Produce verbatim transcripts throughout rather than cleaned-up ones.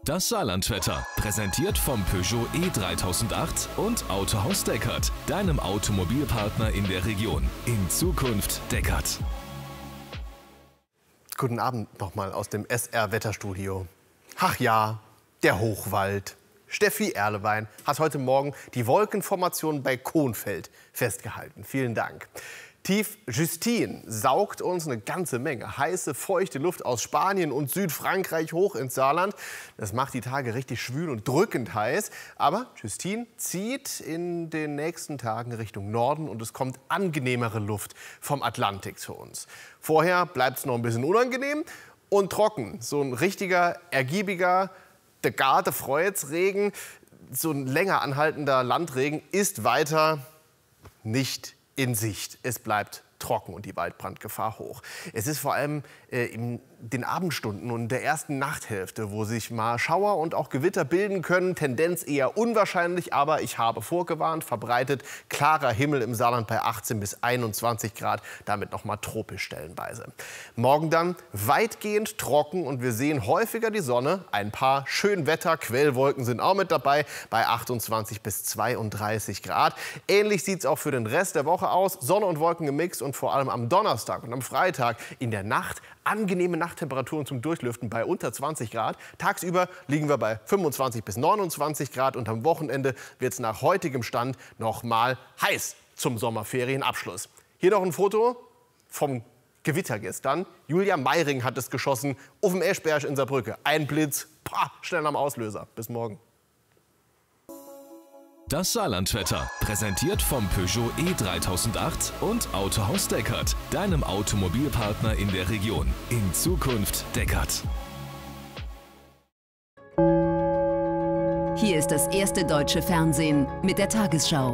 Das Saarlandwetter, präsentiert vom Peugeot E dreitausendacht und Autohaus Deckert, deinem Automobilpartner in der Region. In Zukunft Deckert. Guten Abend nochmal aus dem S R-Wetterstudio. Ach ja, der Hochwald. Steffi Erlewein hat heute Morgen die Wolkenformation bei Kohnfeld festgehalten. Vielen Dank. Tief Justine saugt uns eine ganze Menge heiße, feuchte Luft aus Spanien und Südfrankreich hoch ins Saarland. Das macht die Tage richtig schwül und drückend heiß. Aber Justine zieht in den nächsten Tagen Richtung Norden und es kommt angenehmere Luft vom Atlantik zu uns. Vorher bleibt es noch ein bisschen unangenehm und trocken. So ein richtiger, ergiebiger, de Garde Freudsregen, so ein länger anhaltender Landregen ist weiter nicht in Sicht. Es bleibt trocken und die Waldbrandgefahr hoch. Es ist vor allem äh, in den Abendstunden und der ersten Nachthälfte, wo sich mal Schauer und auch Gewitter bilden können. Tendenz eher unwahrscheinlich, aber ich habe vorgewarnt, verbreitet klarer Himmel im Saarland bei achtzehn bis einundzwanzig Grad, damit noch mal tropisch stellenweise. Morgen dann weitgehend trocken und wir sehen häufiger die Sonne. Ein paar Schönwetter, Quellwolken sind auch mit dabei bei achtundzwanzig bis zweiunddreißig Grad. Ähnlich sieht es auch für den Rest der Woche aus. Sonne und Wolken gemixt und vor allem am Donnerstag und am Freitag in der Nacht angenehme Nachttemperaturen zum Durchlüften bei unter zwanzig Grad. Tagsüber liegen wir bei fünfundzwanzig bis neunundzwanzig Grad und am Wochenende wird es nach heutigem Stand noch mal heiß zum Sommerferienabschluss. Hier noch ein Foto vom Gewitter gestern. Julia Meiring hat es geschossen auf dem Eschberg in Saarbrücke. Ein Blitz, pah, schnell am Auslöser. Bis morgen. Das Saarlandwetter, präsentiert vom Peugeot E dreitausendacht und Autohaus Deckert, deinem Automobilpartner in der Region. In Zukunft Deckert. Hier ist das erste deutsche Fernsehen mit der Tagesschau.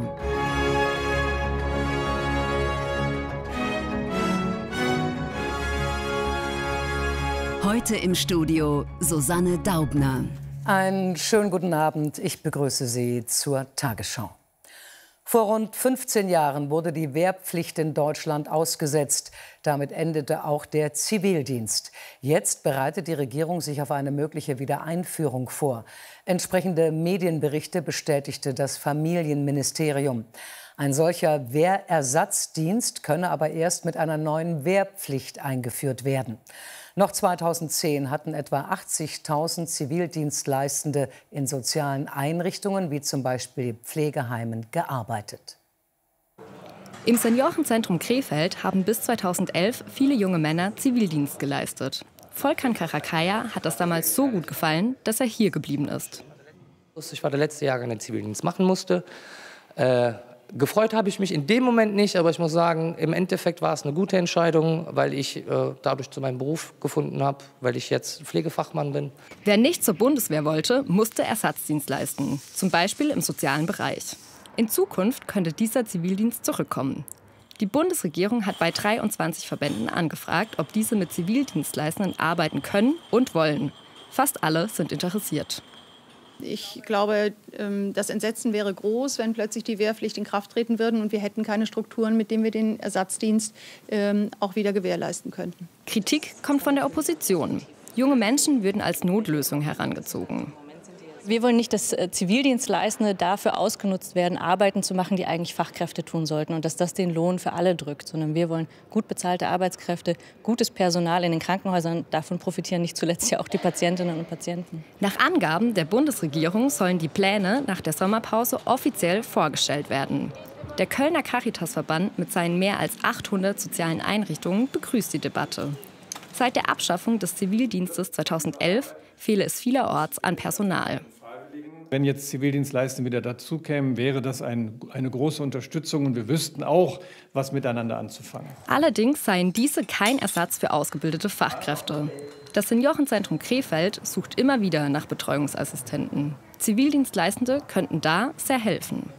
Heute im Studio Susanne Daubner. Einen schönen guten Abend. Ich begrüße Sie zur Tagesschau. Vor rund fünfzehn Jahren wurde die Wehrpflicht in Deutschland ausgesetzt. Damit endete auch der Zivildienst. Jetzt bereitet die Regierung sich auf eine mögliche Wiedereinführung vor. Entsprechende Medienberichte bestätigte das Familienministerium. Ein solcher Wehrersatzdienst könne aber erst mit einer neuen Wehrpflicht eingeführt werden. Noch zweitausendzehn hatten etwa achtzigtausend Zivildienstleistende in sozialen Einrichtungen, wie zum Beispiel Pflegeheimen, gearbeitet. Im Seniorenzentrum Krefeld haben bis zweitausendelf viele junge Männer Zivildienst geleistet. Volkan Karakaya hat das damals so gut gefallen, dass er hier geblieben ist. Ich war der letzte Jahrgang, der Zivildienst machen musste. Äh Gefreut habe ich mich in dem Moment nicht, aber ich muss sagen, im Endeffekt war es eine gute Entscheidung, weil ich äh, dadurch zu meinem Beruf gefunden habe, weil ich jetzt Pflegefachmann bin. Wer nicht zur Bundeswehr wollte, musste Ersatzdienst leisten, zum Beispiel im sozialen Bereich. In Zukunft könnte dieser Zivildienst zurückkommen. Die Bundesregierung hat bei dreiundzwanzig Verbänden angefragt, ob diese mit Zivildienstleistenden arbeiten können und wollen. Fast alle sind interessiert. Ich glaube, das Entsetzen wäre groß, wenn plötzlich die Wehrpflicht in Kraft treten würde und wir hätten keine Strukturen, mit denen wir den Ersatzdienst auch wieder gewährleisten könnten. Kritik kommt von der Opposition. Junge Menschen würden als Notlösung herangezogen. Wir wollen nicht, dass Zivildienstleistende dafür ausgenutzt werden, Arbeiten zu machen, die eigentlich Fachkräfte tun sollten und dass das den Lohn für alle drückt, sondern wir wollen gut bezahlte Arbeitskräfte, gutes Personal in den Krankenhäusern. Davon profitieren nicht zuletzt ja auch die Patientinnen und Patienten. Nach Angaben der Bundesregierung sollen die Pläne nach der Sommerpause offiziell vorgestellt werden. Der Kölner Caritasverband mit seinen mehr als achthundert sozialen Einrichtungen begrüßt die Debatte. Seit der Abschaffung des Zivildienstes zweitausendelf fehle es vielerorts an Personal. Wenn jetzt Zivildienstleistende wieder dazukämen, wäre das ein, eine große Unterstützung und wir wüssten auch, was miteinander anzufangen. Allerdings seien diese kein Ersatz für ausgebildete Fachkräfte. Das Seniorenzentrum Krefeld sucht immer wieder nach Betreuungsassistenten. Zivildienstleistende könnten da sehr helfen.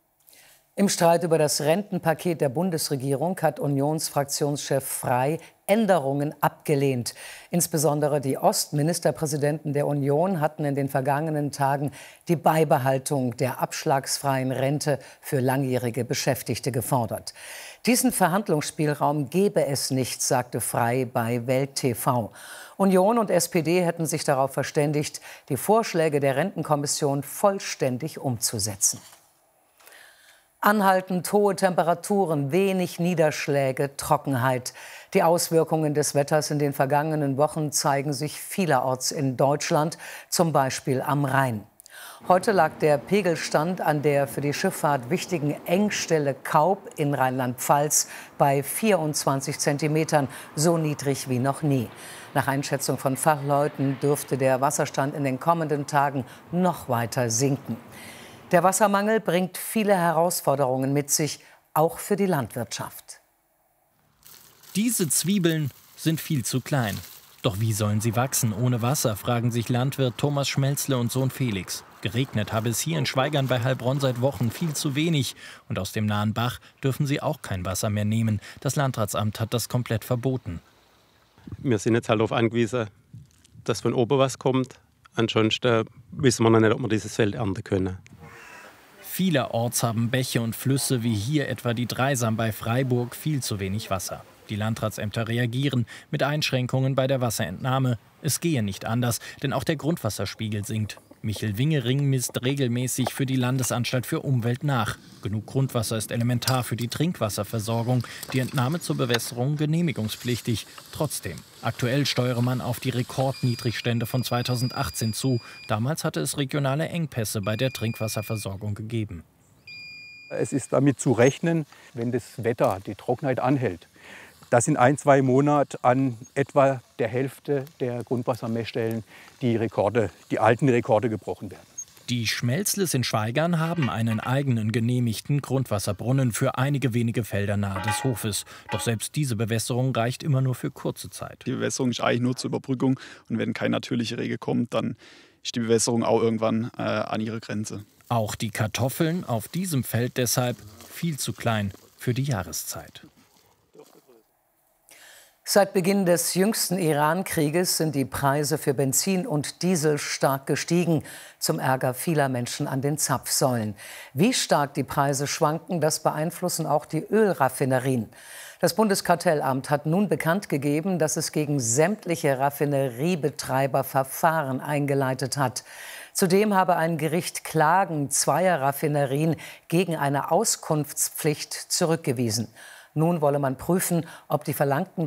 Im Streit über das Rentenpaket der Bundesregierung hat Unionsfraktionschef Frey Änderungen abgelehnt. Insbesondere die Ostministerpräsidenten der Union hatten in den vergangenen Tagen die Beibehaltung der abschlagsfreien Rente für langjährige Beschäftigte gefordert. Diesen Verhandlungsspielraum gebe es nicht, sagte Frey bei Welt T V. Union und S P D hätten sich darauf verständigt, die Vorschläge der Rentenkommission vollständig umzusetzen. Anhaltend hohe Temperaturen, wenig Niederschläge, Trockenheit. Die Auswirkungen des Wetters in den vergangenen Wochen zeigen sich vielerorts in Deutschland, zum Beispiel am Rhein. Heute lag der Pegelstand an der für die Schifffahrt wichtigen Engstelle Kaub in Rheinland-Pfalz bei vierundzwanzig Zentimetern, so niedrig wie noch nie. Nach Einschätzung von Fachleuten dürfte der Wasserstand in den kommenden Tagen noch weiter sinken. Der Wassermangel bringt viele Herausforderungen mit sich, auch für die Landwirtschaft. Diese Zwiebeln sind viel zu klein. Doch wie sollen sie wachsen ohne Wasser, fragen sich Landwirt Thomas Schmelzle und Sohn Felix. Geregnet habe es hier in Schweigern bei Heilbronn seit Wochen viel zu wenig. Und aus dem nahen Bach dürfen sie auch kein Wasser mehr nehmen. Das Landratsamt hat das komplett verboten. Wir sind jetzt halt darauf angewiesen, dass von oben was kommt. Ansonsten wissen wir noch nicht, ob wir dieses Feld ernten können. Vielerorts haben Bäche und Flüsse wie hier etwa die Dreisam bei Freiburg viel zu wenig Wasser. Die Landratsämter reagieren mit Einschränkungen bei der Wasserentnahme. Es gehe nicht anders, denn auch der Grundwasserspiegel sinkt. Michel Wingering misst regelmäßig für die Landesanstalt für Umwelt nach. Genug Grundwasser ist elementar für die Trinkwasserversorgung. Die Entnahme zur Bewässerung genehmigungspflichtig. Trotzdem, aktuell steuere man auf die Rekordniedrigstände von zweitausendachtzehn zu. Damals hatte es regionale Engpässe bei der Trinkwasserversorgung gegeben. Es ist damit zu rechnen, wenn das Wetter, die Trockenheit anhält, dass in ein, zwei Monaten an etwa der Hälfte der Grundwassermessstellen die Rekorde, die alten Rekorde gebrochen werden. Die Schmelzles in Schweigern haben einen eigenen genehmigten Grundwasserbrunnen für einige wenige Felder nahe des Hofes. Doch selbst diese Bewässerung reicht immer nur für kurze Zeit. Die Bewässerung ist eigentlich nur zur Überbrückung. Und wenn kein natürlicher Regen kommt, dann ist die Bewässerung auch irgendwann äh, an ihre Grenze. Auch die Kartoffeln auf diesem Feld deshalb viel zu klein für die Jahreszeit. Seit Beginn des jüngsten Iran-Krieges sind die Preise für Benzin und Diesel stark gestiegen, zum Ärger vieler Menschen an den Zapfsäulen. Wie stark die Preise schwanken, das beeinflussen auch die Ölraffinerien. Das Bundeskartellamt hat nun bekannt gegeben, dass es gegen sämtliche Raffineriebetreiber Verfahren eingeleitet hat. Zudem habe ein Gericht Klagen zweier Raffinerien gegen eine Auskunftspflicht zurückgewiesen. Nun wolle man prüfen, ob die verlangten